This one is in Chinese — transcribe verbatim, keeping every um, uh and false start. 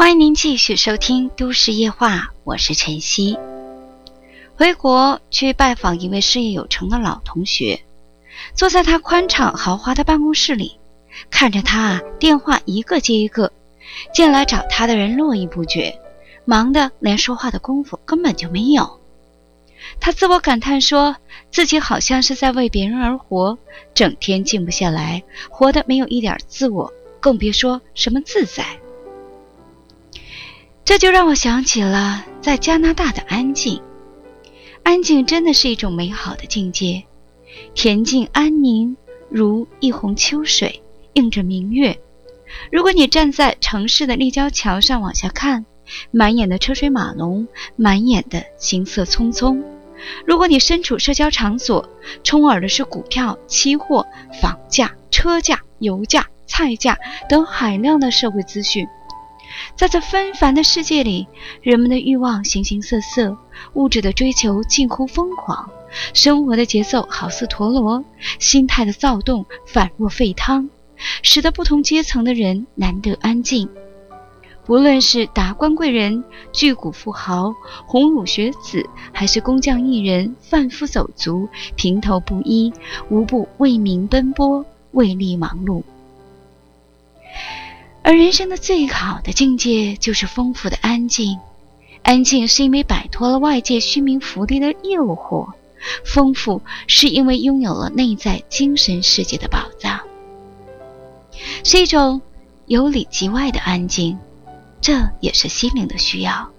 欢迎您继续收听都市夜话，我是晨曦。回国去拜访一位事业有成的老同学，坐在他宽敞豪华的办公室里，看着他啊，电话一个接一个，进来找他的人络绎不绝，忙得连说话的功夫根本就没有。他自我感叹说，自己好像是在为别人而活，整天静不下来，活得没有一点自我，更别说什么自在。这就让我想起了在加拿大的安静。安静真的是一种美好的境界，恬静安宁，如一泓秋水，映着明月。如果你站在城市的立交桥上往下看，满眼的车水马龙，满眼的行色匆匆。如果你身处社交场所，充耳的是股票、期货、房价、车价、油价、菜价等海量的社会资讯。在这纷繁的世界里，人们的欲望形形色色，物质的追求近乎疯狂，生活的节奏好似陀螺，心态的躁动反若沸汤，使得不同阶层的人难得安静。无论是达官贵人、巨贾富豪、红乳学子，还是工匠艺人、贩夫走卒，平头不一，无不为民奔波，为利忙碌。而人生的最好的境界就是丰富的安静。安静是因为摆脱了外界虚名浮利的诱惑，丰富是因为拥有了内在精神世界的宝藏，是一种由里及外的安静，这也是心灵的需要。